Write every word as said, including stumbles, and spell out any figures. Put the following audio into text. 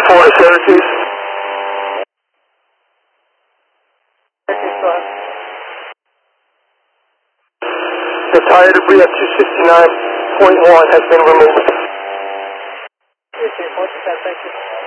four to Syracuse. The tire debris at two sixty-nine point one has been removed. Thank you.